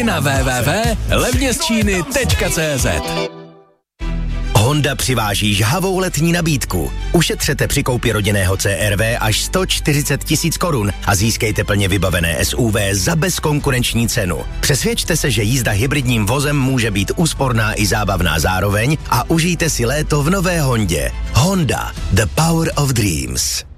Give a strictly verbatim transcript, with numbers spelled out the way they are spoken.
na w w w tečka levně z číny tečka cé zet. Honda přiváží žhavou letní nabídku. Ušetřete při koupi rodinného C R V až sto čtyřicet tisíc korun a získejte plně vybavené S U V za bezkonkurenční cenu. Přesvědčte se, že jízda hybridním vozem může být úsporná i zábavná zároveň a užijte si léto v nové Hondě. Honda, the power of dreams.